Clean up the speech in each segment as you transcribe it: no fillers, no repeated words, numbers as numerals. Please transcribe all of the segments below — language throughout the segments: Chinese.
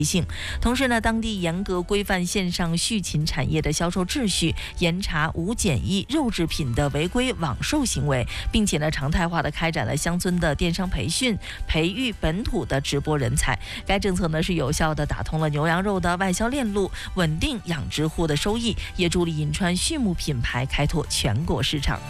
同时呢，当地严格规范线上畜禽产业的销售秩序，严查无检疫肉制品的违规网售行为，并且呢，常态化的开展了乡村的电商培训，培育本土的直播人才。该政策呢，是有效的打通了牛羊肉的外销链路，稳定养殖户的收益，也助力银川畜牧品牌开拓全国市场。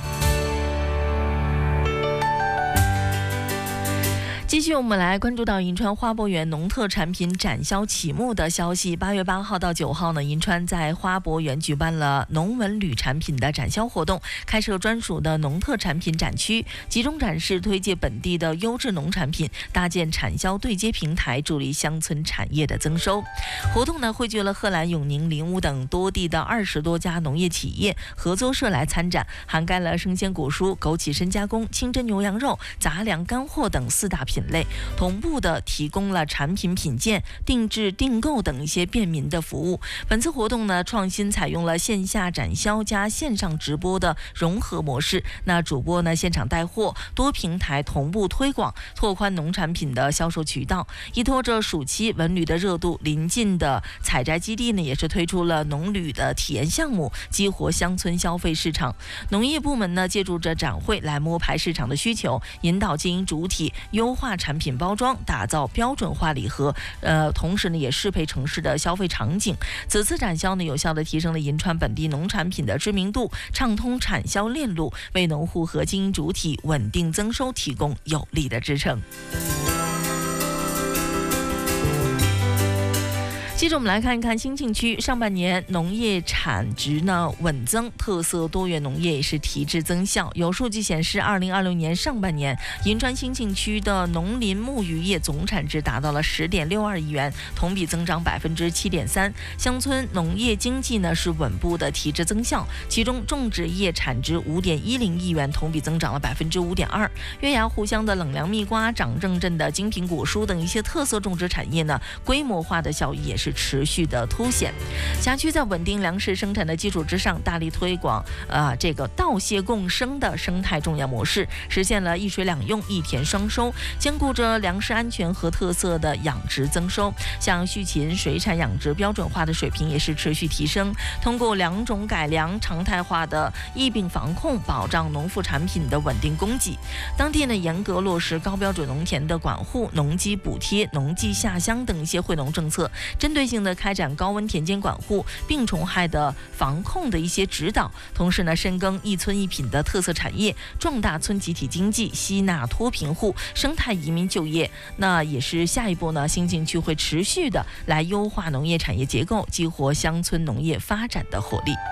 继续，我们来关注到银川花博园农特产品展销启幕的消息。8月8号到9号呢，银川在花博园举办了农文旅产品的展销活动，开设专属的农特产品展区，集中展示推介本地的优质农产品，搭建产销对接平台，助力乡村产业的增收。活动呢，汇聚了贺兰、永宁、临乌等多地的20多家农业企业合作社来参展，涵盖了生鲜果蔬、枸杞深加工、清真牛羊肉、杂粮干货等4大品类，同步的提供了产品品鉴、定制订购等一些便民的服务。本次活动呢，创新采用了线下展销加线上直播的融合模式。那主播呢，现场带货，多平台同步推广，拓宽农产品的销售渠道。依托着暑期文旅的热度，临近的采摘基地呢，也是推出了农旅的体验项目，激活乡村消费市场。农业部门呢，借助着展会来摸排市场的需求，引导经营主体优化产品包装，打造标准化礼盒，同时呢，也适配城市的消费场景。此次展销呢，有效地提升了银川本地农产品的知名度，畅通产销链路，为农户和经营主体稳定增收提供有力的支撑。接着我们来看一看兴庆区上半年农业产值呢稳增，特色多元农业也是提质增效。有数据显示，2026年上半年银川兴庆区的农林牧渔业总产值达到了10.62亿元，同比增长7.3%。乡村农业经济呢是稳步的提质增效，其中种植业产值5.10亿元，同比增长了5.2%。月牙湖乡的冷凉蜜瓜、长正镇的精品果蔬等一些特色种植产业呢，规模化的效益也是持续的凸显。辖区在稳定粮食生产的基础之上，大力推广这个稻蟹共生的生态种养模式，实现了一水两用、一田双收，兼顾着粮食安全和特色的养殖增收。像畜禽水产养殖标准化的水平也是持续提升，通过2种改良、常态化的疫病防控，保障农副产品的稳定供给。当地呢严格落实高标准农田的管护、农机补贴、农技下乡等一些惠农政策，针对性的开展高温田间管护、病虫害的防控的一些指导，同时呢深耕一村一品的特色产业，壮大村集体经济，吸纳脱贫户、生态移民就业。那也是下一步呢，兴庆区会持续的来优化农业产业结构，激活乡村农业发展的活力。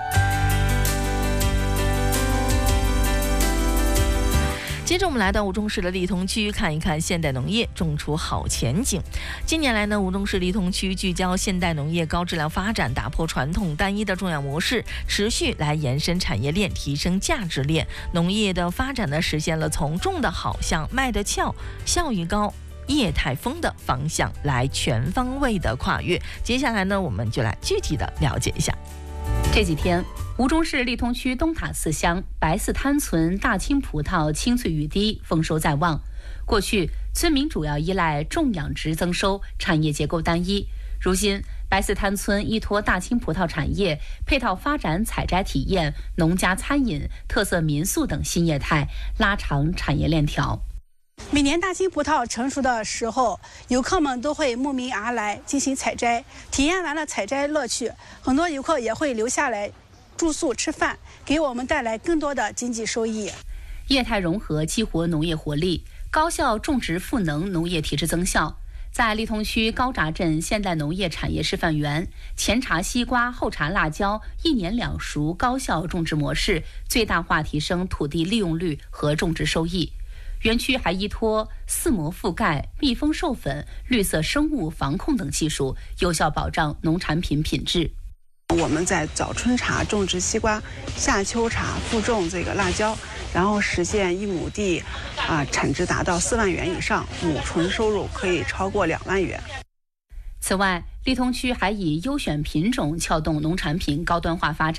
接着我们来到吴中市的利通区，看一看现代农业种出好前景。近年来呢，吴中市利通区聚焦现代农业高质量发展，打破传统单一的种养模式，持续来延伸产业链，提升价值链。农业的发展呢，实现了从种的好向卖的俏、效益高、业态丰的方向来全方位的跨越。接下来呢，我们就来具体的了解一下。 这几天，吴中市利通区东塔寺乡白寺滩村大青葡萄青翠欲滴，丰收在望。过去，村民主要依赖种养殖增收，产业结构单一。如今，白寺滩村依托大青葡萄产业，配套发展采摘体验、农家餐饮、特色民宿等新业态，拉长产业链条。 每年大青葡萄成熟的时候，游客们都会慕名而来进行采摘，体验完了采摘乐趣，很多游客也会留下来住宿吃饭，给我们带来更多的经济收益。 业态融合激活农业活力，高效种植赋能农业体质增效。在利通区高闸镇现代农业产业示范园，前茬西瓜、后茬辣椒1年2熟高效种植模式，最大化提升土地利用率和种植收益。园区还依托四膜覆盖、密封授粉、绿色生物防控等技术，有效保障农产品品质。 我们在早春茬种植西瓜，夏秋茬复种这个辣椒，然后实现1亩地产值达到4万元以上，亩纯收入可以超过2万元。 此外，利通区还以优选品种撬动农产品高端化发展。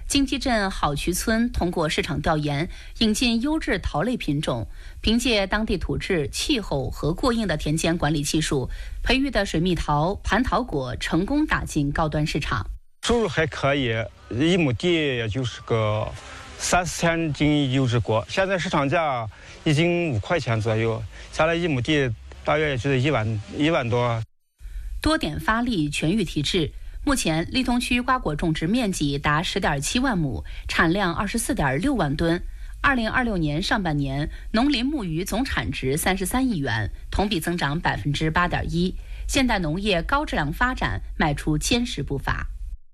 京基镇好渠村通过市场调研，引进优质桃类品种，凭借当地土质、气候和过硬的田间管理技术，培育的水蜜桃、蟠桃果成功打进高端市场。 收入还可以，1亩地也就是个3、4千斤优质果，现在市场价1斤5块钱左右，下来1亩地大约也就是1万多。 多点发力，全域提质。目前，利通区瓜果种植面积达10.7万亩，产量24.6万吨。2026年上半年，农林牧渔总产值33亿元，同比增长8.1%。现代农业高质量发展迈出坚实步伐。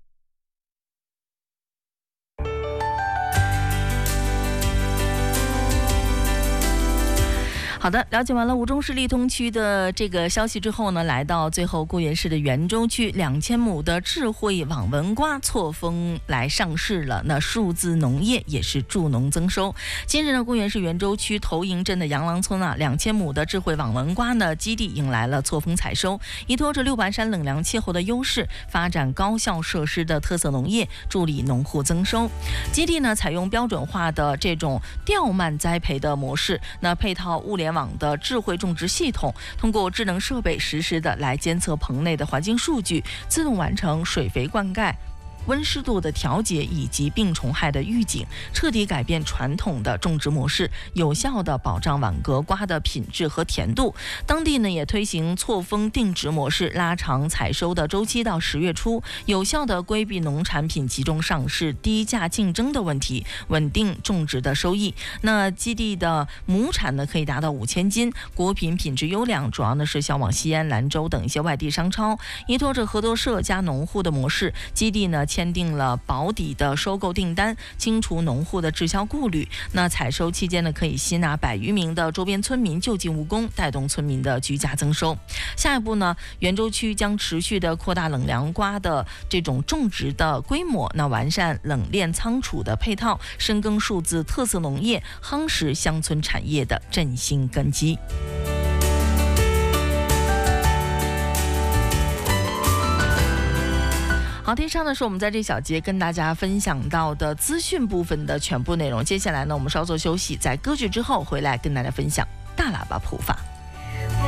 好的，了解完了吴中市利通区的这个消息之后呢，来到最后固原市的袁州区，2000亩的智慧网纹瓜错峰来上市了。那数字农业也是助农增收。今日呢，固原市袁州区头营镇的杨郎村2000亩的智慧网纹瓜呢基地迎来了错峰采收，依托着六盘山冷凉气候的优势，发展高效设施的特色农业，助力农户增收。基地呢采用标准化的这种吊蔓栽培的模式，那配套物联网的智慧种植系统，通过智能设备实时的来监测棚内的环境数据，自动完成水肥灌溉、温湿度的调节以及病虫害的预警，彻底改变传统的种植模式，有效的保障网格瓜的品质和甜度。当地呢也推行错峰定植模式，拉长采收的周期到10月初，有效的规避农产品集中上市、低价竞争的问题，稳定种植的收益。那基地的亩产呢可以达到5000斤，果品品质优良，主要呢是销往西安、兰州等一些外地商超。依托着合作社加农户的模式，基地呢签订了保底的收购订单，清除农户的滞销顾虑。那采收期间呢，可以吸纳100余名的周边村民就近务工，带动村民的居家增收。下一步呢，袁州区将持续的扩大冷凉瓜的这种种植的规模，那完善冷链仓储的配套，深耕数字特色农业，夯实乡村产业的振兴根基。好，以上呢是我们在这小节跟大家分享到的资讯部分的全部内容。接下来呢，我们稍作休息，在歌曲之后回来跟大家分享大喇叭普法。